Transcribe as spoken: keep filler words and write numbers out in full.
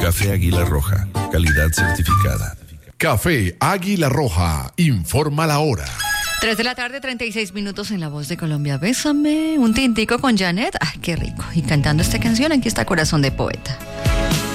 Café Águila Roja, calidad certificada. Café Águila Roja, informa la hora. Tres de la tarde, treinta y seis minutos en La Voz de Colombia. Bésame, un tintico con Janet. Ay, qué rico. Y cantando esta canción, aquí está Corazón de Poeta.